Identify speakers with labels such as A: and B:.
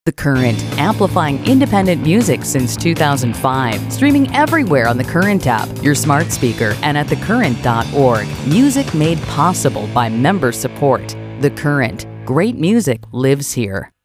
A: The Current, amplifying independent music since 2005. Streaming everywhere on the Current app, your smart speaker, and at thecurrent.org. Music made possible by member support. The Current. Great music lives here.